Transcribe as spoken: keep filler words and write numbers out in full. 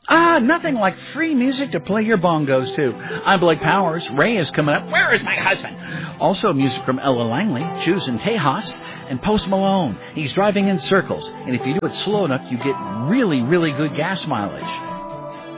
Ah, nothing like free music to play your bongos to. I'm Blake Powers. Ray is coming up. Where is my husband? Also music from Ella Langley, Shoes and Tejas, and Post Malone. He's driving in circles, and if you do it slow enough, you get really, really good gas mileage.